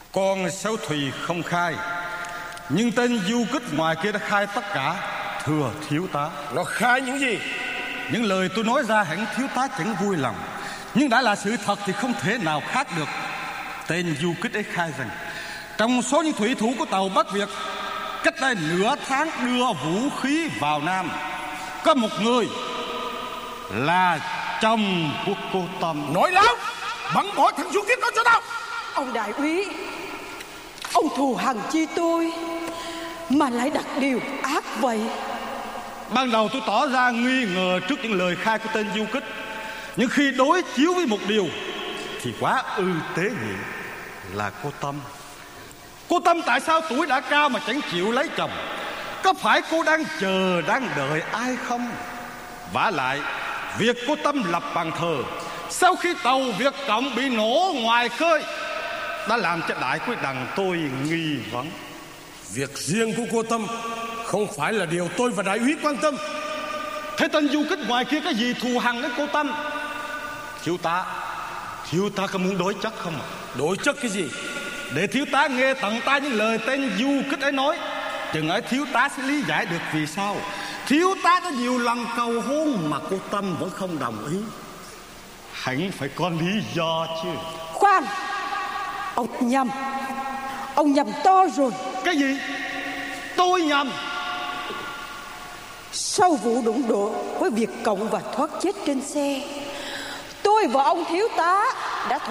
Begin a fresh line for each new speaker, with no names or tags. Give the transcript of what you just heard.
Con Sáu Thùy không khai, nhưng tên du kích ngoài kia đã khai tất cả, thưa thiếu tá.
Nó khai những gì?
Những lời tôi nói ra hẳn thiếu tá chẳng vui lòng, nhưng đã là sự thật thì không thể nào khác được. Tên du kích ấy khai rằng trong số những thủy thủ của tàu Bắc Việt cách đây nửa tháng đưa vũ khí vào Nam, có một người là chồng của cô Tâm.
Nói láo, bắn bỏ thằng du kích đó cho tao.
Ông đại úy, ông thù hằn chi tôi mà lại đặt điều ác vậy?
Ban đầu tôi tỏ ra nghi ngờ trước những lời khai của tên du kích, nhưng khi đối chiếu với một điều thì quá tế nhị là cô Tâm. Cô Tâm tại sao tuổi đã cao mà chẳng chịu lấy chồng? Có phải cô đang chờ đang đợi ai không? Vả lại việc cô Tâm lập bàn thờ sau khi tàu Việt Cộng bị nổ ngoài khơi đã làm cho đại quý đằng tôi nghi vấn.
Việc riêng của cô Tâm không phải là điều tôi và đại úy quan tâm.
Thế tên du kích ngoài kia có gì thù hằn với cô Tâm? Thiếu tá có muốn đối chất không ạ?
Đối chất cái gì?
Để thiếu tá nghe tận tai những lời tên du kích ấy nói, chừng ấy thiếu tá sẽ lý giải được vì sao thiếu tá đã nhiều lần cầu hôn mà cô Tâm vẫn không đồng ý. Hẳn phải có lý do chứ.
Khoan, ông nhầm to rồi.
Cái gì? Tôi nhầm?
Sau vụ đụng độ với Việt Cộng và thoát chết trên xe, tôi và ông thiếu tá